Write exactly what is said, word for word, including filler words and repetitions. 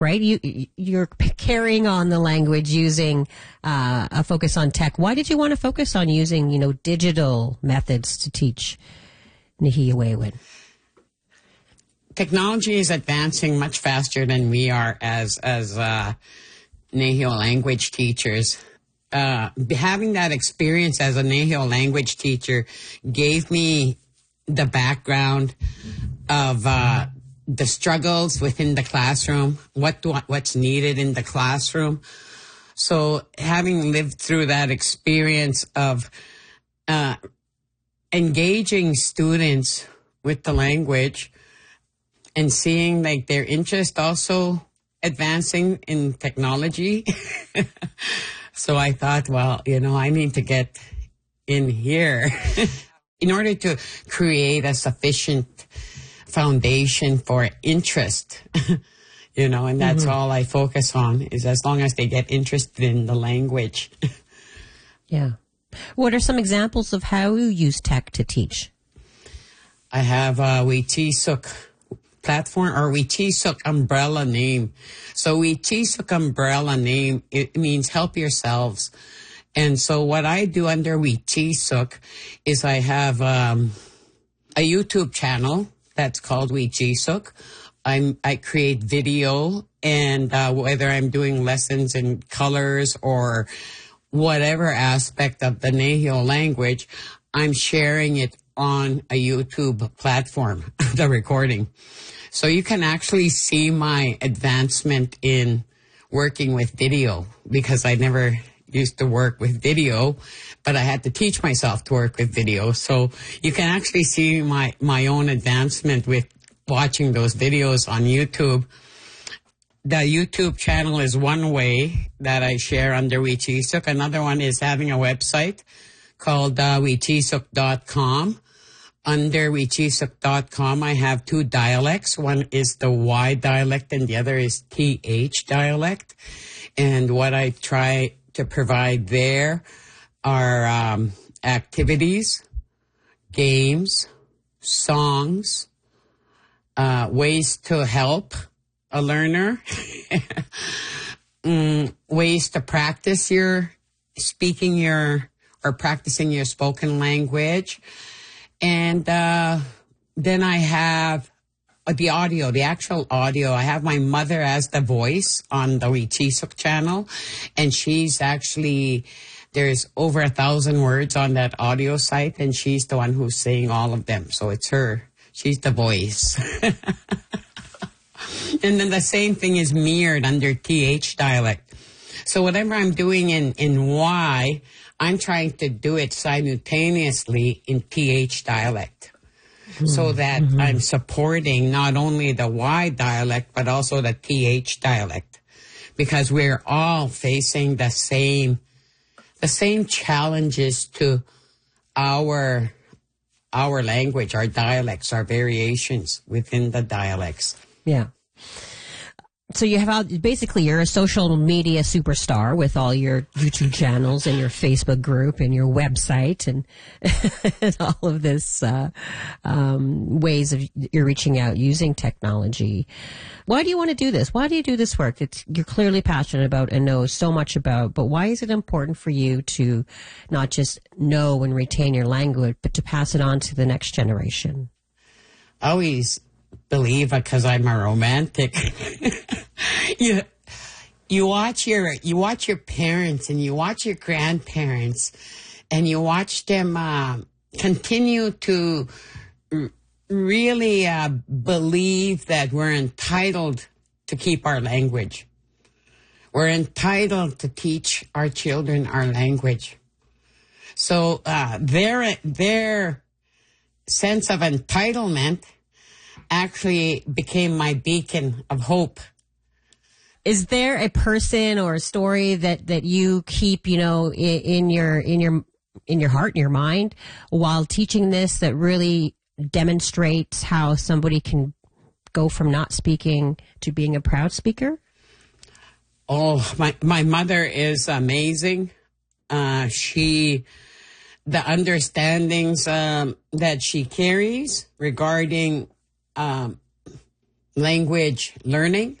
right? You, you're carrying on the language using uh, a focus on tech. Why did you want to focus on using, you know, digital methods to teach Nihiawewen? Technology is advancing much faster than we are as as uh, Nahio language teachers. Uh, having that experience as a Nahio language teacher gave me the background of uh, the struggles within the classroom, what do, what's needed in the classroom. So having lived through that experience of uh, engaging students with the language and seeing like their interest also advancing in technology. So I thought, well, you know, I need to get in here in order to create a sufficient foundation for interest, you know, and that's mm-hmm. all I focus on is as long as they get interested in the language. Yeah. What are some examples of how you use tech to teach? I have a Waitisuk platform or Waitisuk umbrella name. So Waitisuk umbrella name, it means help yourselves. And so what I do under Waitisuk is I have um, a YouTube channel that's called Waitisuk. I'm, I create video, and uh, whether I'm doing lessons in colors or whatever aspect of the Nahio language, I'm sharing it on a YouTube platform, the recording. So you can actually see my advancement in working with video, because I never used to work with video, but I had to teach myself to work with video. So you can actually see my, my own advancement with watching those videos on YouTube. The YouTube channel is one way that I share under Waitisuk. Another one is having a website called uh, waitisuk dot com. Under waitisuk dot com, I have two dialects. One is the Y dialect and the other is T H dialect. And what I try to provide there are um, activities, games, songs, uh, ways to help a learner, mm, ways to practice your speaking your or practicing your spoken language. And uh, then I have uh, the audio, the actual audio. I have my mother as the voice on the Waitisuk channel. And she's actually, there's over a thousand words on that audio site. And she's the one who's saying all of them. So it's her. She's the voice. And then the same thing is mirrored under T H dialect. So whatever I'm doing in, in Y, I'm trying to do it simultaneously in T H dialect, mm-hmm. so that mm-hmm. I'm supporting not only the Y dialect, but also the T H dialect, because we're all facing the same, the same challenges to our, our language, our dialects, our variations within the dialects. Yeah. So you have all, basically you're a social media superstar with all your YouTube channels and your Facebook group and your website and, and all of this uh, um, ways of you're reaching out using technology. Why do you want to do this? Why do you do this work? It's, you're clearly passionate about and know so much about, but why is it important for you to not just know and retain your language, but to pass it on to the next generation? I always believe, because I'm a romantic. you you watch your you watch your parents and you watch your grandparents, and you watch them uh, continue to r- really uh, believe that we're entitled to keep our language. We're entitled to teach our children our language. So uh, their their sense of entitlement actually became my beacon of hope. Is there a person or a story that, that you keep, you know, in, in your in your in your heart, in your mind, while teaching this, that really demonstrates how somebody can go from not speaking to being a proud speaker? Oh, my my mother is amazing. Uh, she, the understandings um, that she carries regarding Um, language learning